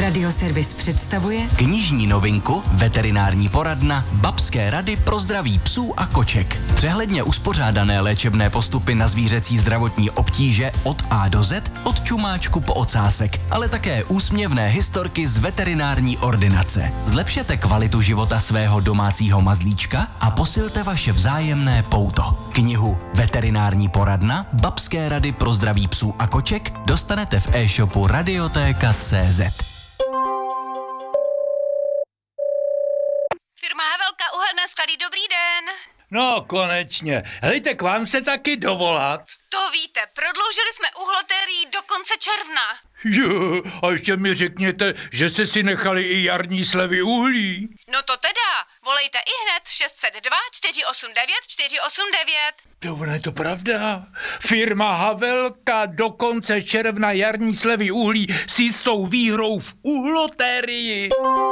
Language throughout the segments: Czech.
Radioservis představuje knižní novinku, veterinární poradna, babské rady pro zdraví psů a koček. Přehledně uspořádané léčebné postupy na zvířecí zdravotní obtíže od A do Z, od čumáčku po ocásek, ale také úsměvné historky z veterinární ordinace. Zlepšete kvalitu života svého domácího mazlíčka a posilte vaše vzájemné pouto. Knihu Veterinární poradna, babské rady pro zdraví psů a koček dostanete v e-shopu Radiotéka.cz. Firma Havelka, uhelné sklady, dobrý den. No, konečně. Helejte, k vám se taky dovolat. To víte, prodloužili jsme uhloterii do konce června. Jo, a ještě mi řekněte, že jste si nechali i jarní slevy uhlí. No to teda, volejte ihned 602 489 489. To ono je to pravda. Firma Havelka do konce června jarní slevy uhlí s jistou výhrou v uhloterii.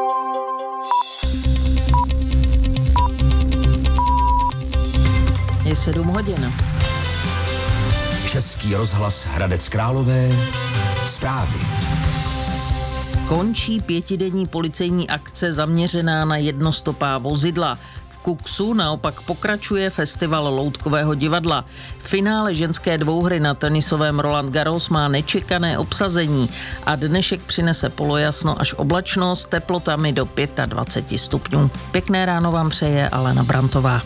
Je 7 hodin. Český rozhlas Hradec Králové. Zprávy. Končí 5denní policejní akce zaměřená na jednostopá vozidla. V Kuxu naopak pokračuje festival loutkového divadla. V finále ženské dvouhry na tenisovém Roland Garros má nečekané obsazení a dnešek přinese polojasno až oblačno s teplotami do 25 stupňů. Pěkné ráno vám přeje Alena Brantová.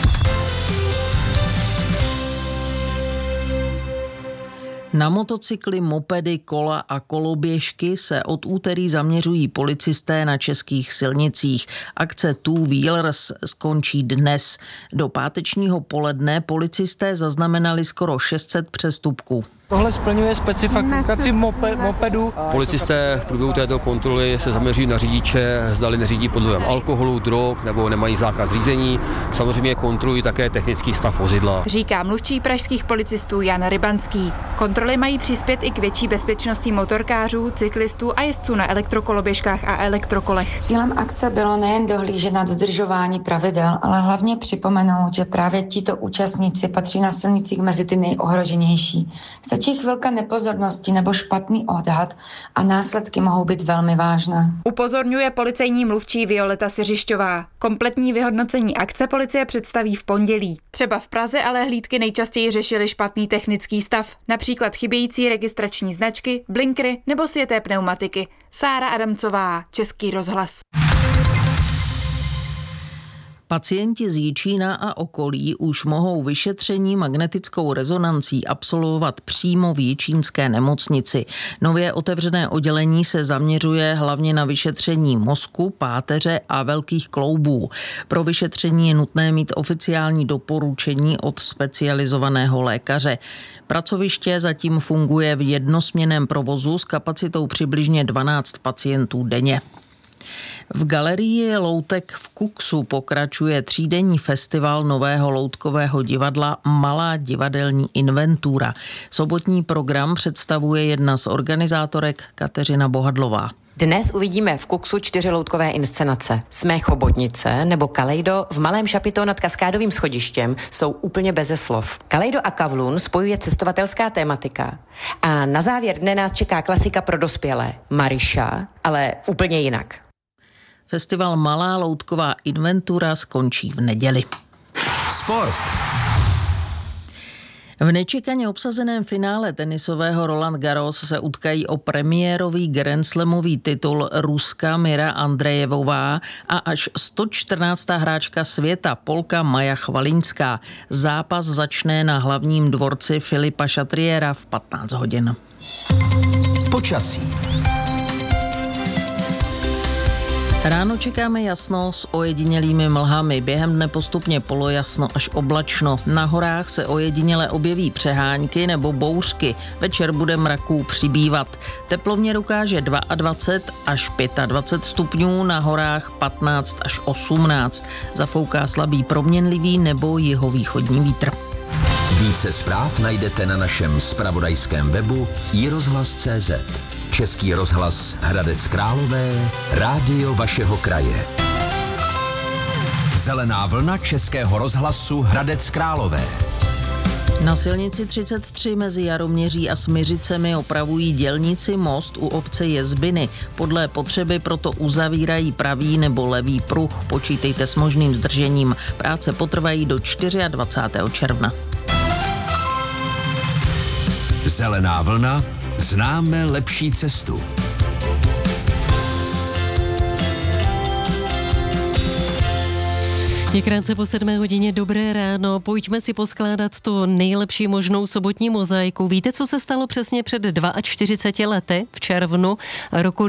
Na motocykly, mopedy, kola a koloběžky se od úterý zaměřují policisté na českých silnicích. Akce Two Wheelers skončí dnes. Do pátečního poledne policisté zaznamenali skoro 600 přestupků. Tohle splňuje specifikaci mopedu. Policisté v průběhu této kontroly se zaměří na řidiče, zdali neřídí pod vlivem alkoholu, drog nebo nemají zákaz řízení. Samozřejmě kontrolují také technický stav vozidla. Říká mluvčí pražských policistů Jan Rybanský. Kontroly mají přispět i k větší bezpečnosti motorkářů, cyklistů a jezdců na elektrokoloběžkách a elektrokolech. Cílem akce bylo nejen dohlížet na dodržování pravidel, ale hlavně připomenout, že právě tito účastníci patří na silnicích mezi ty nejohroženější. Stačí chvilka nepozornosti nebo špatný odhad a následky mohou být velmi vážné. Upozorňuje policejní mluvčí Violeta Siřišťová. Kompletní vyhodnocení akce policie představí v pondělí. Třeba v Praze ale hlídky nejčastěji řešily špatný technický stav, například chybějící registrační značky, blinkry nebo sjeté pneumatiky. Sára Adamcová, Český rozhlas. Pacienti z Jičína a okolí už mohou vyšetření magnetickou rezonancí absolvovat přímo v jičínské nemocnici. Nově otevřené oddělení se zaměřuje hlavně na vyšetření mozku, páteře a velkých kloubů. Pro vyšetření je nutné mít oficiální doporučení od specializovaného lékaře. Pracoviště zatím funguje v jednosměnném provozu s kapacitou přibližně 12 pacientů denně. V galerii loutek v Kuxu pokračuje třídenní festival nového loutkového divadla Malá divadelní inventura. Sobotní program představuje jedna z organizátorek Kateřina Bohadlová. Dnes uvidíme v Kuxu 4 loutkové inscenace. Jsme chobotnice nebo Kaleido v malém šapito nad kaskádovým schodištěm jsou úplně beze slov. Kaleido a Kavlun spojuje cestovatelská tématika. A na závěr dne nás čeká klasika pro dospělé. Mariša, ale úplně jinak. Festival Malá loutková inventura skončí v neděli. Sport. V nečekaně obsazeném finále tenisového Roland Garros se utkají o premiérový grandslamový titul Ruska Mira Andrejevová a až 114. hráčka světa Polka Maja Chvalinská. Zápas začne na hlavním dvorci Filipa Chatriera v 15 hodin. Počasí. Ráno čekáme jasno s ojedinělými mlhami, během dne postupně polojasno až oblačno. Na horách se ojediněle objeví přehánky nebo bouřky, večer bude mraků přibývat. Teploměr ukáže 22 až 25 stupňů, na horách 15 až 18. Zafouká slabý proměnlivý nebo jihovýchodní vítr. Více zpráv najdete na našem zpravodajském webu iRozhlas.cz. Český rozhlas Hradec Králové, rádio vašeho kraje. Zelená vlna Českého rozhlasu Hradec Králové. Na silnici 33 mezi Jaroměří a Smiřicemi opravují dělníci most u obce Jezbiny. Podle potřeby proto uzavírají pravý nebo levý pruh. Počítejte s možným zdržením. Práce potrvají do 24. června. Zelená vlna, známe lepší cestu. Je krátce po 7 hodině, dobré ráno. Pojďme si poskládat tu nejlepší možnou sobotní mozaiku. Víte, co se stalo přesně před 42 lety v červnu roku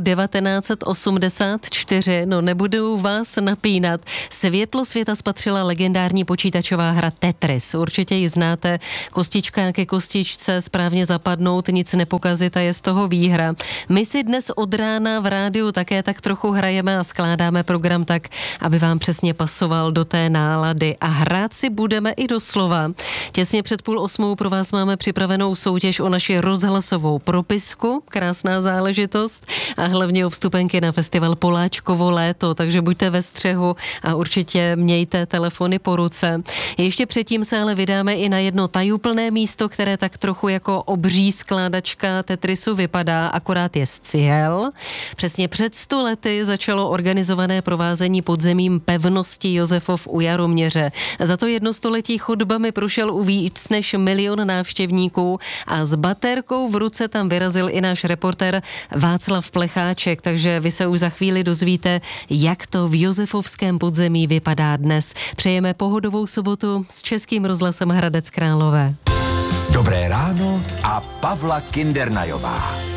1984? No, nebudu vás napínat. Světlo světa spatřila legendární počítačová hra Tetris. Určitě ji znáte. Kostička ke kostičce, správně zapadnout, nic nepokazit a je z toho výhra. My si dnes od rána v rádiu také tak trochu hrajeme a skládáme program tak, aby vám přesně pasoval do té nálady a hrát si budeme i doslova. Těsně před 7:30 pro vás máme připravenou soutěž o naši rozhlasovou propisku, krásná záležitost a hlavně o vstupenky na festival Poláčkovo léto, takže buďte ve střehu a určitě mějte telefony po ruce. Ještě předtím se ale vydáme i na jedno tajuplné místo, které tak trochu jako obří skládačka Tetrisu vypadá, akorát je z cihel. Přesně před 100 lety začalo organizované provázení podzemím pevnosti Josefov u Jaroměře. Za to jedno století chodbami prošel u víc než 1 milion návštěvníků a s baterkou v ruce tam vyrazil i náš reportér Václav Plecháček, takže vy se už za chvíli dozvíte, jak to v Josefovském podzemí vypadá dnes. Přejeme pohodovou sobotu s Českým rozhlasem Hradec Králové. Dobré ráno a Pavla Kindernajová.